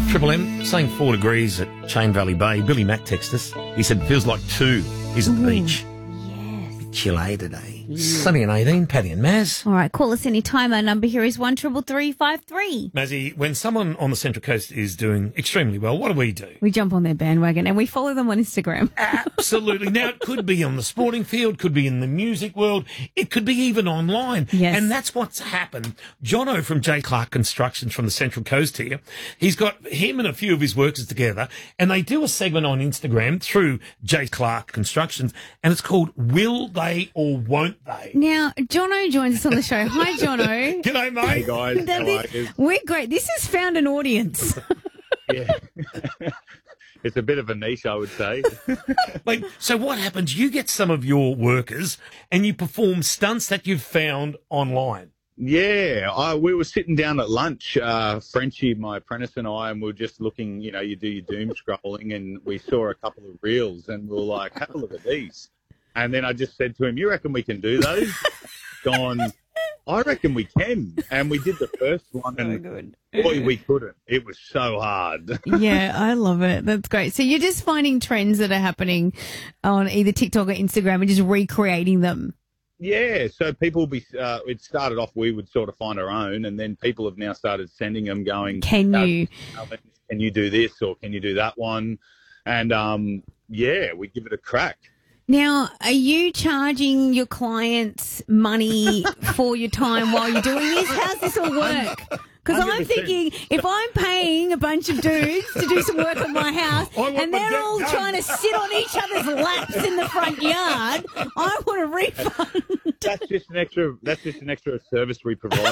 Triple M saying 4 degrees at Chain Valley Bay. Billy Mack texted us. He said feels like 2 is at the beach. Yes. Chilly today. Sunny and 18, Paddy and Maz. All right, call us any time. Our number here is 133353. Mazzy, when someone on the Central Coast is doing extremely well, what do? We jump on their bandwagon and we follow them on Instagram. Absolutely. Now, it could be on the sporting field, could be in the music world, it could be even online. Yes. And that's what's happened. Jono from J. Clark Constructions from the Central Coast here, he's got him and a few of his workers together, and they do a segment on Instagram through J. Clark Constructions, and it's called Will They or Won't They? Now, Jono joins us on the show. Hi, Jono. G'day, mate. Hey guys, how are you? We're great. This has found an audience. Yeah. It's a bit of a niche, I would say. Like, so what happens? You get some of your workers and you perform stunts that you've found online. Yeah, we were sitting down at lunch, Frenchie, my apprentice, and I, and we were just looking, you do your doom scrolling, and we saw a couple of reels, and we were like, have a look at these. And then I just said to him, you reckon we can do those? Gone, I reckon we can. And we did the first one, and good. boy, we couldn't. It was so hard. Yeah, I love it. That's great. So you're just finding trends that are happening on either TikTok or Instagram and just recreating them. Yeah, so people it started off, we would sort of find our own, and then people have now started sending them going, Can you do this or can you do that one? And, yeah, we give it a crack. Now, are you charging your clients money for your time while you're doing this? How's this all work? Because I'm 100%. thinking, if I'm paying a bunch of dudes to do some work on my house and they're all trying to sit on each other's laps in the front yard, I want a refund. That's just an extra service we provide.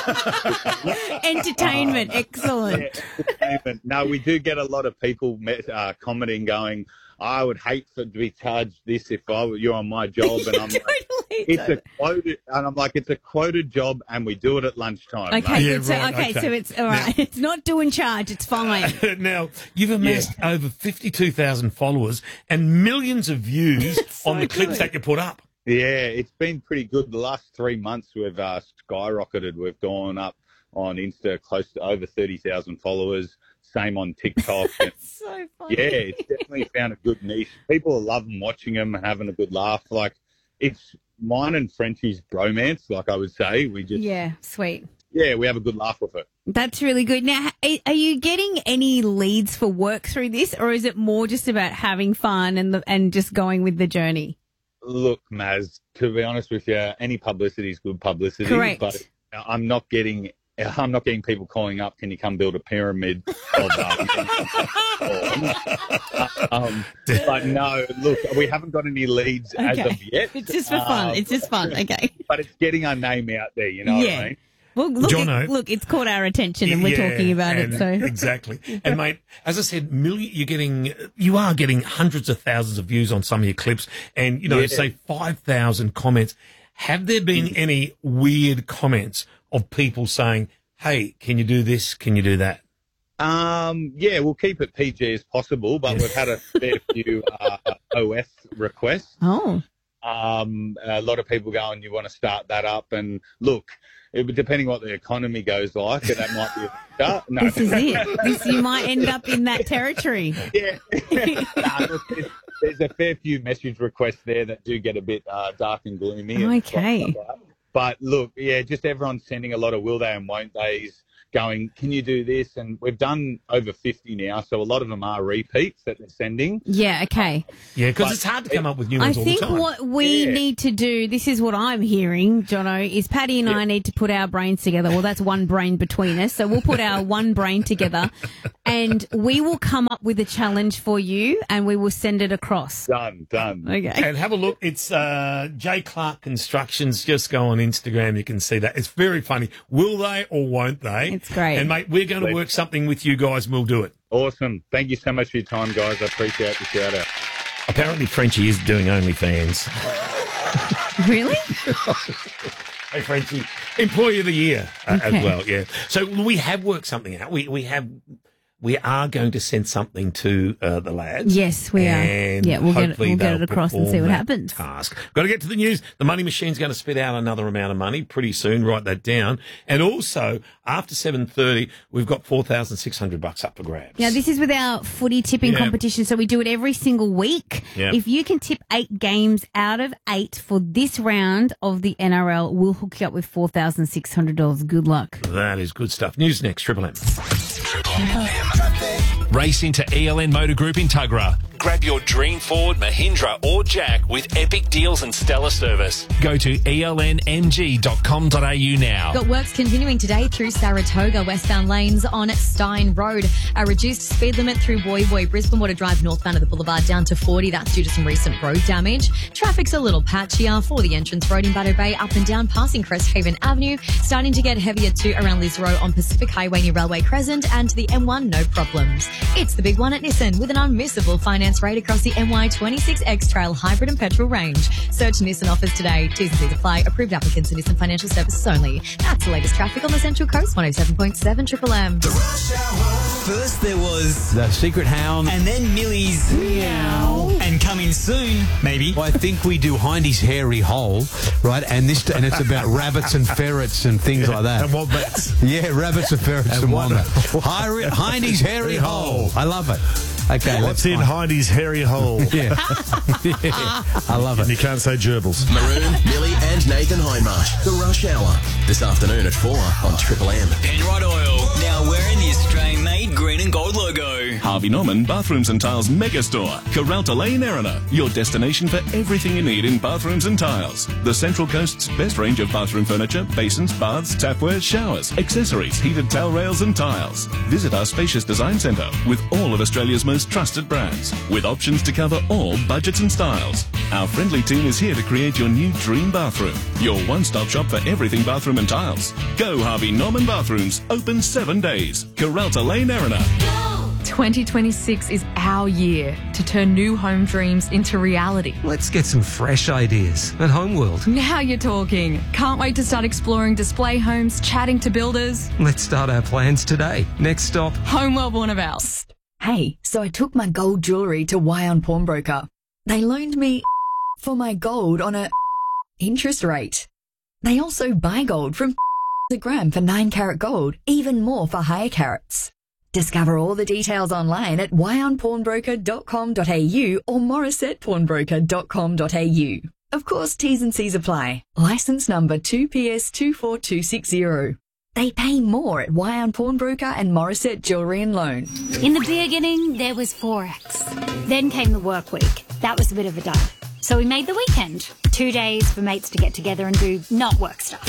Entertainment, excellent. Yeah, entertainment. No, we do get a lot of people commenting, going, I would hate to be charged this if you're on my job, and I'm like, it's a quoted job, and we do it at lunchtime. Okay, Yeah, good. So, right, so it's all right. It's not due in charge. It's fine. Now, you've amassed over 52,000 followers and millions of views on the clips that you put up. Yeah, it's been pretty good. The last 3 months we've skyrocketed. We've gone up on Insta close to over 30,000 followers. Same on TikTok. So funny. Yeah, it's definitely found a good niche. People are loving watching them and having a good laugh. Like, it's mine and Frenchie's bromance, like I would say. Yeah, sweet. Yeah, we have a good laugh with it. That's really good. Now, are you getting any leads for work through this, or is it more just about having fun and just going with the journey? Look, Maz, to be honest with you, any publicity is good publicity. Correct. But I'm not getting people calling up, can you come build a pyramid of but no, look, we haven't got any leads as of yet. It's just for fun. It's just fun. Okay. But it's getting our name out there, you know what I mean? Well, look, Jono, it's caught our attention and we're talking about it. So Exactly. And mate, as I said, you are getting hundreds of thousands of views on some of your clips, and say 5,000 comments. Have there been any weird comments of people saying, hey, can you do this? Can you do that? Yeah, we'll keep it PG as possible, but we've had a fair few OS requests. Oh. A lot of people going, you want to start that up? And look, depending what the economy goes like, that might be a start. No. This is it. You might end up in that territory. Yeah. Look, there's a fair few message requests there that do get a bit dark and gloomy. Okay. But look, yeah, just everyone's sending a lot of will they and won't they's, going, can you do this? And we've done over 50 now, so a lot of them are repeats that they're sending. Yeah, okay. Yeah, because it's hard to come up with new ones all the time. I think what we need to do, this is what I'm hearing, Jono, is Paddy and I need to put our brains together. Well, that's one brain between us, so we'll put our one brain together and we will come up with a challenge for you and we will send it across. Done. Okay. And have a look. It's J. Clark Constructions. Just go on Instagram. You can see that. It's very funny. Will they or won't they? It's great. And, mate, we're going to work something with you guys and we'll do it. Awesome. Thank you so much for your time, guys. I appreciate the shout out. Apparently Frenchie is doing OnlyFans. Really? Hey, Frenchie. Employee of the Year as well, yeah. So we have worked something out. We have we are going to send something to the lads. Yes, we are. And Yeah, we'll get hopefully it across and see what perform that happens. task. Got to get to the news. The Money Machine's going to spit out another amount of money pretty soon. Write that down. And also, after 7:30, we've got $4,600 up for grabs. Now, this is with our footy tipping competition, so we do it every single week. Yeah. If you can tip 8 games out of 8 for this round of the NRL, we'll hook you up with $4,600. Good luck. That is good stuff. News next, Triple M. Race into ELN Motor Group in Tuggerah. Grab your dream Ford, Mahindra or Jack with epic deals and stellar service. Go to elnmg.com.au now. Got works continuing today through Saratoga, westbound lanes on Stein Road. A reduced speed limit through Woy Woy, Brisbane Water Drive, northbound of the boulevard down to 40. That's due to some recent road damage. Traffic's a little patchier for the entrance road in Battery Bay, up and down passing Cresthaven Avenue. Starting to get heavier too around Liz Row on Pacific Highway near Railway Crescent, and the M1, no problems. It's the big one at Nissan with an unmissable finance rate across the NY26 X-Trail hybrid and petrol range. Search Nissan offers today. T's and C's apply. Approved applicants and Nissan Financial Services only. That's the latest traffic on the Central Coast, 107.7 Triple M. First there was The Secret Hound. and then Millie's meow, and coming soon, maybe. I think we do Hindy's Hairy Hole, right? And it's about rabbits and ferrets and things like that. And wombats. Yeah, rabbits and ferrets and wombats. Hindy's Hairy Hole. I love it. Okay, What's in Hindy's hairy hole? Yeah. I love And it. you can't say gerbils. Maroon, Millie and Nathan Hindmarsh. The Rush Hour. This afternoon at 4 on Triple M. Penrod Oil, now wearing the Australian-made green and gold logo. Harvey Norman Bathrooms and Tiles Megastore. Karalta Lane, Erina. Your destination for everything you need in bathrooms and tiles. The Central Coast's best range of bathroom furniture, basins, baths, tapware, showers, accessories, heated towel rails and tiles. Visit our spacious design centre with all of Australia's most trusted brands, with options to cover all budgets and styles. Our friendly team is here to create your new dream bathroom. Your one-stop shop for everything bathroom and tiles. Go Harvey Norman Bathrooms. Open 7 days. Karalta Lane, Erina. 2026 is our year to turn new home dreams into reality. Let's get some fresh ideas at Homeworld. Now you're talking. Can't wait to start exploring display homes, chatting to builders. Let's start our plans today. Next stop, Homeworld Warnervale. Hey, so I took my gold jewellery to Wyon Pawnbroker. They loaned me for my gold on a interest rate. They also buy gold from the gram for 9 carat gold, even more for higher carats. Discover all the details online at wyonpawnbroker.com.au or morissettepawnbroker.com.au. Of course, T's and C's apply. Licence number 2PS24260. They pay more at Wyon Pawnbroker and Morissette Jewellery and Loan. In the beginning, there was Forex. Then came the work week. That was a bit of a dud. So we made the weekend. 2 days for mates to get together and do not work stuff.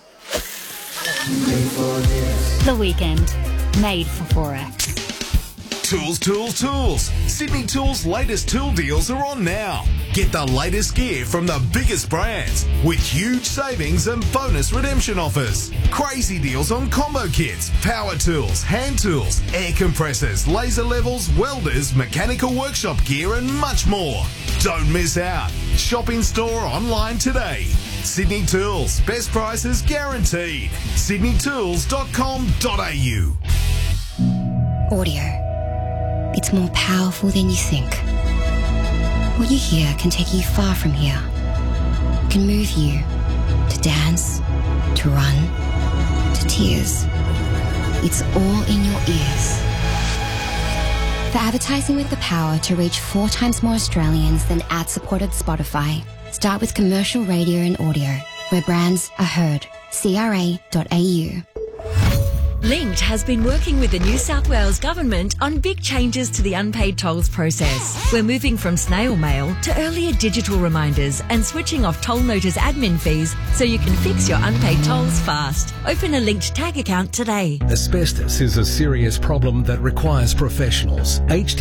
The weekend. Made for Forex. Tools, tools, tools. Sydney Tools' latest tool deals are on now. Get the latest gear from the biggest brands with huge savings and bonus redemption offers. Crazy deals on combo kits, power tools, hand tools, air compressors, laser levels, welders, mechanical workshop gear and much more. Don't miss out. Shop in store or online today. Sydney Tools. Best prices guaranteed. sydneytools.com.au. Audio. It's more powerful than you think. What you hear can take you far from here. Can move you to dance, to run, to tears. It's all in your ears. For advertising with the power to reach 4 times more Australians than ad-supported Spotify, start with commercial radio and audio, where brands are heard. CRA.au. Linked has been working with the New South Wales Government on big changes to the unpaid tolls process. We're moving from snail mail to earlier digital reminders and switching off toll notice admin fees so you can fix your unpaid tolls fast. Open a Linked tag account today. Asbestos is a serious problem that requires professionals.